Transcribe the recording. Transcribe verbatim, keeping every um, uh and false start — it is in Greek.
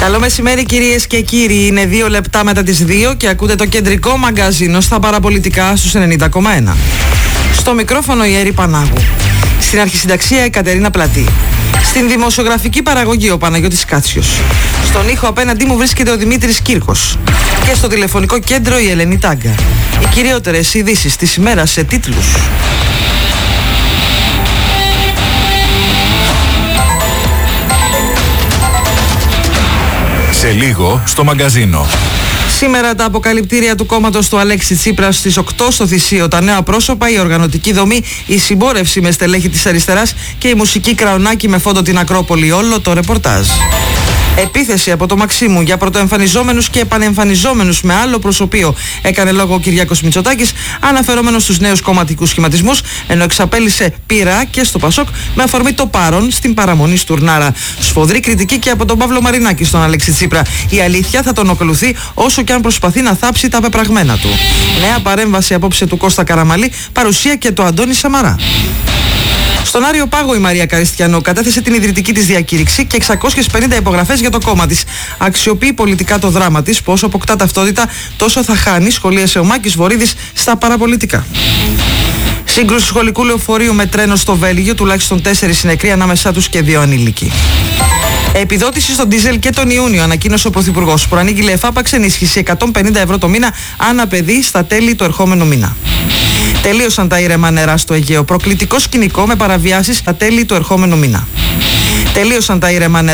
Καλό μεσημέρι κυρίες και κύριοι, είναι δύο λεπτά μετά τις δύο και ακούτε το κεντρικό μαγκαζίνο στα παραπολιτικά στους ενενήντα κόμμα ένα. Στο μικρόφωνο η Έρη Πανάγου. Στην αρχισυνταξία η Κατερίνα Πλατή. Στην δημοσιογραφική παραγωγή ο Παναγιώτης Κάτσιος. Στον ήχο απέναντί μου βρίσκεται ο Δημήτρης Κύρκος. Και στο τηλεφωνικό κέντρο η Ελένη Τάγκα. Οι κυριότερες ειδήσεις της ημέρας σε τίτλους. Σε λίγο στο μαγκαζίνο. Σήμερα τα αποκαλυπτήρια του κόμματος του Αλέξη Τσίπρα στις οκτώ στο Θησίο, τα νέα πρόσωπα, η οργανωτική δομή, η συμπόρευση με στελέχη της αριστεράς και η μουσική Κραουνάκη με φόντο την Ακρόπολη. Όλο το ρεπορτάζ. Επίθεση από το Μαξίμου για πρωτοεμφανιζόμενους και επανεμφανιζόμενους με άλλο προσωπείο, έκανε λόγο ο Κυριάκος Μητσοτάκης, αναφερόμενος στους νέους κομματικούς σχηματισμούς, ενώ εξαπέλυσε πειρά και στο Πασόκ με αφορμή το παρόν στην παραμονή Στουρνάρα. Σφοδρή κριτική και από τον Παύλο Μαρινάκη στον Αλέξη Τσίπρα. Η αλήθεια θα τον ακολουθεί όσο και αν προσπαθεί να θάψει τα πεπραγμένα του. Νέα παρέμβαση απόψε του Κώστα Καραμαλή, παρουσία και το Αντώνη Σαμαρά. Στον Άριο Πάγο η Μαρία Καριστιανού κατέθεσε την ιδρυτική της διακήρυξη και εξακόσιες πενήντα υπογραφές για το κόμμα της. Αξιοποιεί πολιτικά το δράμα της, που όσο αποκτά ταυτότητα τόσο θα χάνει, σχολίασε ο Μάκης Βορίδης στα παραπολιτικά. Σύγκρουση σχολικού λεωφορείου με τρένο στο Βέλγιο, τουλάχιστον τέσσερις νεκροί, ανάμεσά τους και δύο ανήλικοι. Επιδότηση στον ντίζελ και τον Ιούνιο, ανακοίνωσε ο Πρωθυπουργός, που προανήγγειλε εφάπαξ ενίσχυση εκατόν πενήντα ευρώ το μήνα ανά παιδί στα τέλη του ερχόμενου μήνα. Τελείωσαν τα ήρεμα νερά στο Αιγαίο. Προκλητικό σκηνικό με παραβιάσεις στα τέλη του ερχόμενου μήνα. Τελείωσαν τα ήρεμα νερά.